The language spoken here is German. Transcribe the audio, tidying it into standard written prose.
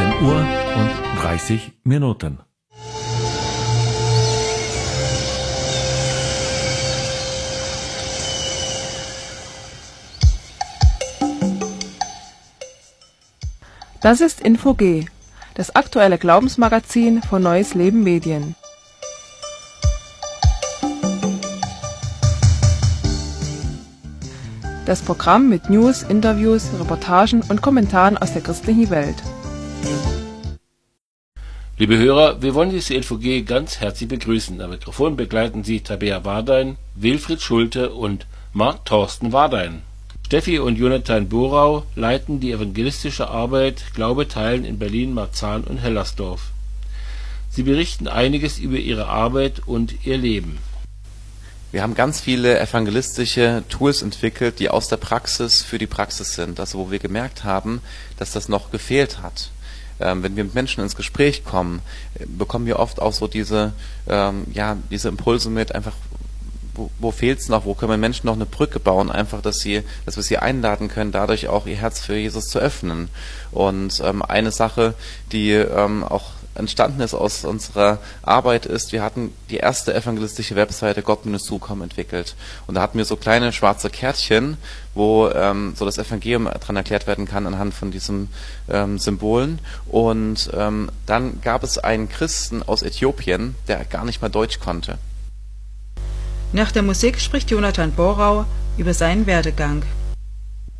19:30 Das ist Info-G, das aktuelle Glaubensmagazin von Neues Leben Medien. Das Programm mit News, Interviews, Reportagen und Kommentaren aus der christlichen Welt. Liebe Hörer, wir wollen diese Info-G ganz herzlich begrüßen. Am Mikrofon begleiten Sie Tabea Wardein, Wilfried Schulte und Marc Thorsten Wardein. Steffi und Jonathan Borau leiten die evangelistische Arbeit Glaube teilen in Berlin, Marzahn und Hellersdorf. Sie berichten einiges über ihre Arbeit und ihr Leben. Wir haben ganz viele evangelistische Tools entwickelt, die aus der Praxis für die Praxis sind. Also wo wir gemerkt haben, dass das noch gefehlt hat. Wenn wir mit Menschen ins Gespräch kommen, bekommen wir oft auch so diese Impulse mit, einfach wo fehlt's noch, wo können wir Menschen noch eine Brücke bauen, einfach, dass wir sie einladen können, dadurch auch ihr Herz für Jesus zu öffnen. Und eine Sache, die auch entstanden ist aus unserer Arbeit ist, wir hatten die erste evangelistische Webseite Gott-Sucom entwickelt. Und da hatten wir so kleine schwarze Kärtchen, wo so das Evangelium dran erklärt werden kann anhand von diesen Symbolen. Und dann gab es einen Christen aus Äthiopien, der gar nicht mal Deutsch konnte. Nach der Musik spricht Jonathan Borau über seinen Werdegang.